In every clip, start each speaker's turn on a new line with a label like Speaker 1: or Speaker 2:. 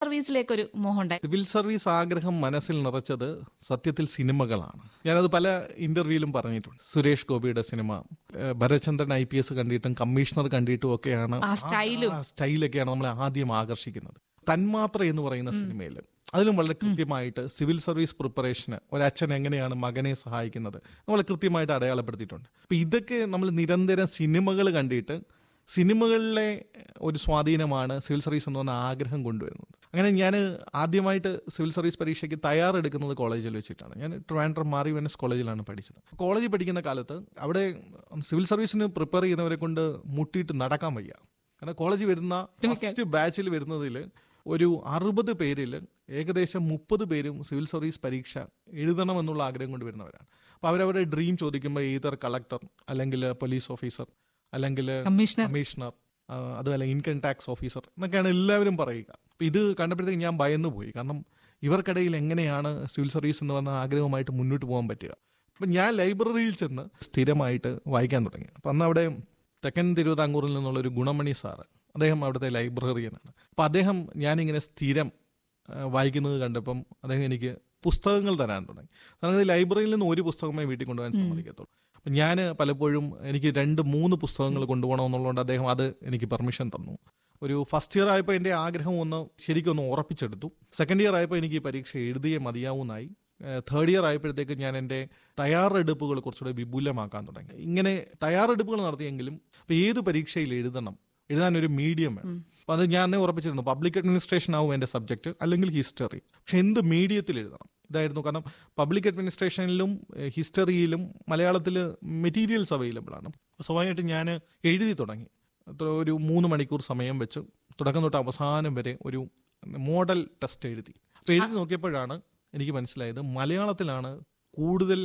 Speaker 1: സർവീസിലേക്ക് ഒരു മോഹം ഉണ്ടായി?
Speaker 2: സിവിൽ സർവീസ് ആഗ്രഹം മനസ്സിൽ നിറച്ചത് സത്യത്തിൽ സിനിമകളാണ്. ഞാനത് പല ഇന്റർവ്യൂവിലും പറഞ്ഞിട്ടുണ്ട്. സുരേഷ് ഗോപിയുടെ സിനിമ, ഭരചന്ദ്രൻ IPS കണ്ടിട്ടും കമ്മീഷണർ കണ്ടിട്ടും ഒക്കെയാണ്
Speaker 1: ആ
Speaker 2: സ്റ്റൈലൊക്കെയാണ് നമ്മളെ ആദ്യം ആകർഷിക്കുന്നത്. തന്മാത്ര എന്ന് പറയുന്ന സിനിമയിൽ അതിലും വളരെ കൃത്യമായിട്ട് സിവിൽ സർവീസ് പ്രിപ്പറേഷന് ഒരച്ഛൻ എങ്ങനെയാണ് മകനെ സഹായിക്കുന്നത് നമ്മളെ കൃത്യമായിട്ട് അടയാളപ്പെടുത്തിയിട്ടുണ്ട്. അപ്പൊ ഇതൊക്കെ നമ്മൾ നിരന്തരം സിനിമകൾ കണ്ടിട്ട് സിനിമകളിലെ ഒരു സ്വാധീനമാണ് സിവിൽ സർവീസ് എന്ന് പറഞ്ഞ ആഗ്രഹം കൊണ്ടുവരുന്നത്. അങ്ങനെ ഞാൻ ആദ്യമായിട്ട് സിവിൽ സർവീസ് പരീക്ഷയ്ക്ക് തയ്യാറെടുക്കുന്നത് കോളേജിൽ വെച്ചിട്ടാണ്. ഞാൻ ട്രിവാൻഡ്രം മാറി വെനസ് കോളേജിലാണ് പഠിച്ചത്. കോളേജിൽ പഠിക്കുന്ന കാലത്ത് അവിടെ സിവിൽ സർവീസിന് പ്രിപ്പയർ ചെയ്യുന്നവരെ കൊണ്ട് മുട്ടിയിട്ട് നടക്കാൻ വയ്യ. കാരണം കോളേജിൽ വരുന്ന ഫസ്റ്റ് ബാച്ചിൽ വരുന്നതിൽ ഒരു 60 പേരിൽ ഏകദേശം 30 പേരും സിവിൽ സർവീസ് പരീക്ഷ എഴുതണമെന്നുള്ള ആഗ്രഹം കൊണ്ട് വരുന്നവരാണ്. അപ്പോൾ അവരവരുടെ ഡ്രീം ചോദിക്കുമ്പോൾ ഈതർ കളക്ടർ, അല്ലെങ്കിൽ പോലീസ് ഓഫീസർ, അല്ലെങ്കിൽ കമ്മീഷണർ, അതുപോലെ ഇൻകം ടാക്സ് ഓഫീസർ എന്നൊക്കെയാണ് എല്ലാവരും പറയുക. അപ്പം ഇത് കണ്ടപ്പോഴത്തേക്ക് ഞാൻ ഭയന്നു പോയി. കാരണം ഇവർക്കിടയിൽ എങ്ങനെയാണ് സിവിൽ സർവീസ് എന്ന് പറഞ്ഞ ആഗ്രഹമായിട്ട് മുന്നോട്ട് പോകാൻ പറ്റുക. അപ്പം ഞാൻ ലൈബ്രറിയിൽ ചെന്ന് സ്ഥിരമായിട്ട് വായിക്കാൻ തുടങ്ങി. അപ്പം അന്ന് അവിടെ തെക്കൻ തിരുവിതാംകൂറിൽ നിന്നുള്ളൊരു ഗുണമണി സാറ്, അദ്ദേഹം അവിടുത്തെ ലൈബ്രറിയനാണ്. അപ്പം അദ്ദേഹം ഞാനിങ്ങനെ സ്ഥിരം വായിക്കുന്നത് കണ്ടപ്പം അദ്ദേഹം എനിക്ക് പുസ്തകങ്ങൾ തരാൻ തുടങ്ങി. കാരണം ലൈബ്രറിയിൽ നിന്ന് ഒരു പുസ്തകമേ വീട്ടിൽ കൊണ്ടുപോകാൻ സമ്മതിക്കത്തുള്ളൂ. അപ്പം ഞാൻ പലപ്പോഴും എനിക്ക് 2-3 പുസ്തകങ്ങൾ കൊണ്ടുപോകണമെന്നുള്ളതുകൊണ്ട് അദ്ദേഹം അത് എനിക്ക് പെർമിഷൻ തന്നു. ഒരു ഫസ്റ്റ് ഇയർ ആയപ്പോൾ എൻ്റെ ആഗ്രഹം ശരിക്കും ഉറപ്പിച്ചെടുത്തു. സെക്കൻഡ് ഇയർ ആയപ്പോൾ എനിക്ക് ഈ പരീക്ഷ എഴുതിയേ മതിയാവുന്നായി. തേർഡ് ഇയർ ആയപ്പോഴത്തേക്ക് ഞാൻ എൻ്റെ തയ്യാറെടുപ്പുകൾ കുറച്ചുകൂടെ വിപുലമാക്കാൻ തുടങ്ങി. ഇങ്ങനെ തയ്യാറെടുപ്പുകൾ നടത്തിയെങ്കിലും ഇപ്പം ഏത് പരീക്ഷയിൽ എഴുതാനൊരു മീഡിയം വേണം. അപ്പം അത് ഞാൻ ഉറപ്പിച്ചിരുന്നു. പബ്ലിക് അഡ്മിനിസ്ട്രേഷൻ ആവും എൻ്റെ സബ്ജക്റ്റ്, അല്ലെങ്കിൽ ഹിസ്റ്ററി. പക്ഷെ എന്ത് മീഡിയത്തിൽ എഴുതണം ഇതായിരുന്നു. കാരണം പബ്ലിക് അഡ്മിനിസ്ട്രേഷനിലും ഹിസ്റ്ററിയിലും മലയാളത്തിൽ മെറ്റീരിയൽസ് അവൈലബിൾ ആണ്. സ്വാഭാവികമായിട്ട് ഞാൻ എഴുതി തുടങ്ങി. ഒരു 3 മണിക്കൂർ സമയം വെച്ച് തുടക്കം തൊട്ട് അവസാനം വരെ ഒരു മോഡൽ ടെസ്റ്റ് എഴുതി. അപ്പോൾ എഴുതി നോക്കിയപ്പോഴാണ് എനിക്ക് മനസ്സിലായത് മലയാളത്തിലാണ് കൂടുതൽ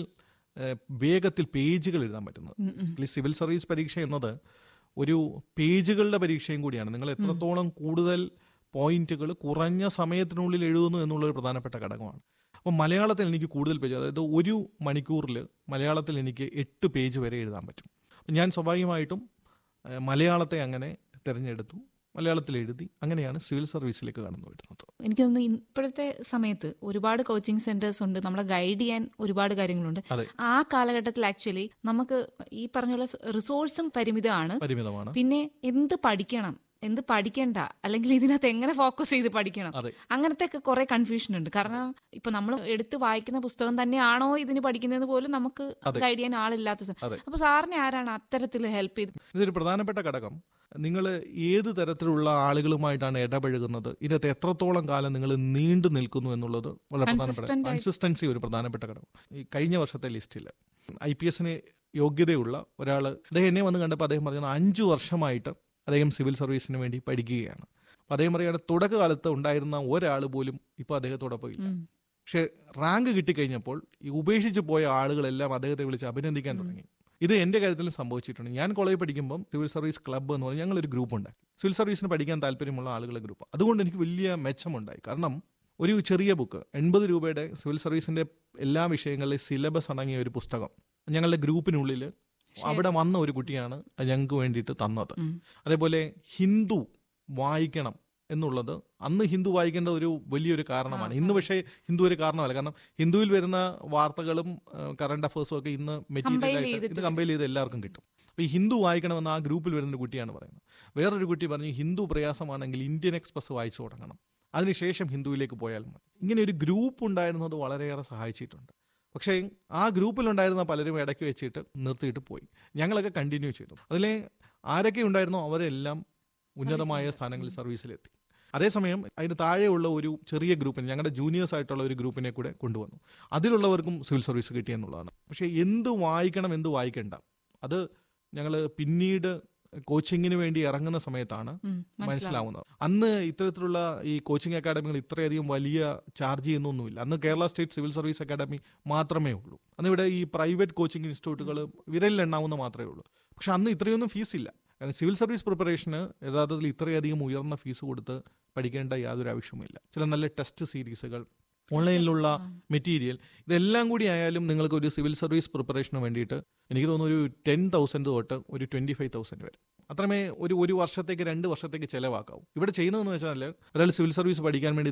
Speaker 2: വേഗത്തിൽ പേജുകൾ എഴുതാൻ പറ്റുന്നത്. സിവിൽ സർവീസ് പരീക്ഷ എന്നത് ഒരു പേജുകളുടെ പരീക്ഷയും കൂടിയാണ്. നിങ്ങൾ എത്രത്തോളം കൂടുതൽ പോയിന്റുകൾ കുറഞ്ഞ സമയത്തിനുള്ളിൽ എഴുതുന്നു എന്നുള്ളൊരു പ്രധാനപ്പെട്ട ഘടകമാണ്. അപ്പോൾ മലയാളത്തിൽ എനിക്ക് കൂടുതൽ പേജ്, അതായത് 1 മണിക്കൂറിൽ മലയാളത്തിൽ എനിക്ക് 8 പേജ് വരെ എഴുതാൻ പറ്റും. ഞാൻ സ്വാഭാവികമായിട്ടും മലയാളത്തെ അങ്ങനെ തിരഞ്ഞെടുത്തു, മലയാളത്തിൽ എഴുതി. അങ്ങനെയാണ് സിവിൽ സർവീസിലേക്ക് കടന്നു വരുന്നത്.
Speaker 1: എനിക്ക് തോന്നുന്നു ഇപ്പോഴത്തെ സമയത്ത് ഒരുപാട് കോച്ചിങ് സെന്റേഴ്സ് ഉണ്ട്, നമ്മളെ ഗൈഡ് ചെയ്യാൻ ഒരുപാട് കാര്യങ്ങളുണ്ട്. ആ കാലഘട്ടത്തിൽ ആക്ച്വലി നമുക്ക് ഈ പറഞ്ഞ റിസോഴ്സും പരിമിതമാണ്. പിന്നെ എന്ത് പഠിക്കണം, എന്ത് പഠിക്കണ്ട, അല്ലെങ്കിൽ ഇതിനകത്ത് എങ്ങനെ ഫോക്കസ് ചെയ്ത് പഠിക്കണം, അങ്ങനത്തെ ഒക്കെ കുറെ കൺഫ്യൂഷൻ ഉണ്ട്. കാരണം ഇപ്പൊ നമ്മൾ എടുത്ത് വായിക്കുന്ന പുസ്തകം തന്നെയാണോ ഇതിന് പഠിക്കുന്നത് പോലും നമുക്ക് ഗൈഡ് ചെയ്യാൻ ആളില്ലാത്ത. അപ്പൊ സാറിനെ ആരാണ് അത്തരത്തിൽ ഹെൽപ്പ് ചെയ്ത്?
Speaker 2: ഇതൊരു പ്രധാനപ്പെട്ട ഘടകം. നിങ്ങൾ ഏത് തരത്തിലുള്ള ആളുകളുമായിട്ടാണ് ഇടപഴകുന്നത്, ഇതിനകത്ത് എത്രത്തോളം കാലം നിങ്ങൾ നീണ്ടു നിൽക്കുന്നു എന്നുള്ളത് വളരെ പ്രധാനപ്പെട്ട. കൺസിസ്റ്റൻസി ഒരു പ്രധാനപ്പെട്ട ഘടകം. ഈ കഴിഞ്ഞ വർഷത്തെ ലിസ്റ്റിൽ IPS യോഗ്യതയുള്ള ഒരാൾ, അദ്ദേഹം എന്നെ വന്ന് കണ്ടപ്പോൾ അദ്ദേഹം പറഞ്ഞത് 5 വർഷമായിട്ട് അദ്ദേഹം സിവിൽ സർവീസിന് വേണ്ടി പഠിക്കുകയാണ്. അപ്പം അദ്ദേഹം പറയുകയാണ് തുടക്കകാലത്ത് ഉണ്ടായിരുന്ന ഒരാൾ പോലും ഇപ്പോൾ അദ്ദേഹത്തോടൊപ്പം ഇല്ല. പക്ഷെ റാങ്ക് കിട്ടിക്കഴിഞ്ഞപ്പോൾ ഈ ഉപേക്ഷിച്ച് പോയ ആളുകളെല്ലാം അദ്ദേഹത്തെ വിളിച്ച് അഭിനന്ദിക്കാൻ തുടങ്ങി. ഇത് എൻ്റെ കാര്യത്തിലും സംഭവിച്ചിട്ടുണ്ട്. ഞാൻ കോളേജിൽ പഠിക്കുമ്പം സിവിൽ സർവീസ് ക്ലബ്ബ് എന്ന് പറഞ്ഞാൽ ഞങ്ങളൊരു ഗ്രൂപ്പ് ഉണ്ടാക്കി, സിവിൽ സർവീസിന് പഠിക്കാൻ താല്പര്യമുള്ള ആളുകളെ ഗ്രൂപ്പ്. അതുകൊണ്ട് എനിക്ക് വലിയ മെച്ചമുണ്ടായി. കാരണം ഒരു ചെറിയ ബുക്ക് 80 രൂപയുടെ സിവിൽ സർവീസിൻ്റെ എല്ലാ വിഷയങ്ങളിലെ സിലബസ് അടങ്ങിയ ഒരു പുസ്തകം ഞങ്ങളുടെ ഗ്രൂപ്പിനുള്ളിൽ അവിടെ വന്ന ഒരു കുട്ടിയാണ് ഞങ്ങൾക്ക് വേണ്ടിയിട്ട് തന്നത്. അതേപോലെ ഹിന്ദു വായിക്കണം എന്നുള്ളത് അന്ന് ഹിന്ദു വായിക്കേണ്ട ഒരു വലിയൊരു കാരണമാണ്. ഇന്ന് പക്ഷേ ഹിന്ദു ഒരു കാരണമല്ല. കാരണം ഹിന്ദുവിൽ വരുന്ന വാർത്തകളും കറണ്ട് അഫേഴ്സും ഒക്കെ ഇന്ന് മെറ്റീരിയലായിട്ട് ഇത് കമ്പൈൽ ചെയ്ത് എല്ലാവർക്കും കിട്ടും. അപ്പോൾ ഈ ഹിന്ദു വായിക്കണമെന്ന് ആ ഗ്രൂപ്പിൽ വരുന്നൊരു കുട്ടിയാണ് പറയുന്നത്. വേറൊരു കുട്ടി പറഞ്ഞു ഹിന്ദു പ്രയാസമാണെങ്കിൽ ഇന്ത്യൻ എക്സ്പ്രസ് വായിച്ചു തുടങ്ങണം, അതിനുശേഷം ഹിന്ദുവിലേക്ക് പോയാൽ മതി. ഇങ്ങനെ ഒരു ഗ്രൂപ്പ് ഉണ്ടായിരുന്നത് വളരെയേറെ സഹായിച്ചിട്ടുണ്ട്. പക്ഷേ ആ ഗ്രൂപ്പിലുണ്ടായിരുന്ന പലരും ഇടയ്ക്ക് വെച്ചിട്ട് നിർത്തിയിട്ട് പോയി. ഞങ്ങളൊക്കെ കണ്ടിന്യൂ ചെയ്തു. അതിലെ ആരൊക്കെ ഉണ്ടായിരുന്നോ അവരെല്ലാം ഉന്നതമായ സ്ഥാനങ്ങളിൽ സർവീസിലെത്തി. അതേസമയം അതിന് താഴെയുള്ള ഒരു ചെറിയ ഗ്രൂപ്പിന്, ഞങ്ങളുടെ ജൂനിയേഴ്സ് ആയിട്ടുള്ള ഒരു ഗ്രൂപ്പിനെ കൂടെ കൊണ്ടുവന്നു. അതിലുള്ളവർക്കും സിവിൽ സർവീസ് കിട്ടിയെന്നുള്ളതാണ്. പക്ഷേ എന്ത് വായിക്കണം എന്ത് വായിക്കേണ്ട അത് ഞങ്ങൾ പിന്നീട് കോച്ചിങ്ങിന് വേണ്ടി ഇറങ്ങുന്ന സമയത്താണ് മനസ്സിലാവുന്നത്. അന്ന് ഇത്തരത്തിലുള്ള ഈ കോച്ചിങ് അക്കാഡമികൾ ഇത്രയധികം വലിയ ചാർജ് ചെയ്യുന്നൊന്നുമില്ല. അന്ന് Kerala state civil service academy മാത്രമേ ഉള്ളൂ. അന്ന് ഇവിടെ ഈ പ്രൈവറ്റ് കോച്ചിങ് ഇൻസ്റ്റിറ്റ്യൂട്ടുകൾ വിരലിലെണ്ണാവുന്ന മാത്രമേ ഉള്ളൂ. പക്ഷെ അന്ന് ഇത്രയൊന്നും ഫീസില്ല. കാരണം സിവിൽ സർവീസ് പ്രിപ്പറേഷന് യഥാർത്ഥത്തിൽ ഇത്രയധികം ഉയർന്ന ഫീസ് കൊടുത്ത് പഠിക്കേണ്ട യാതൊരു ആവശ്യവുമില്ല. ചില നല്ല ടെസ്റ്റ് സീരീസുകൾ, ഓൺലൈനിലുള്ള മെറ്റീരിയൽ, ഇതെല്ലാം കൂടി ആയാലും നിങ്ങൾക്ക് ഒരു സിവിൽ സർവീസ് പ്രിപ്പറേഷന് വേണ്ടിയിട്ട് എനിക്ക് തോന്നുന്നു ഒരു 10,000 തൊട്ട് ഒരു 25,000 വരെ അത്രമേ ഒരു വർഷത്തേക്ക് 2 വർഷത്തേക്ക് ചിലവാക്കാവും. ഇവിടെ ചെയ്യുന്നതെന്ന് വെച്ചാൽ ഒരാൾ സിവിൽ സർവീസ് പഠിക്കാൻ വേണ്ടി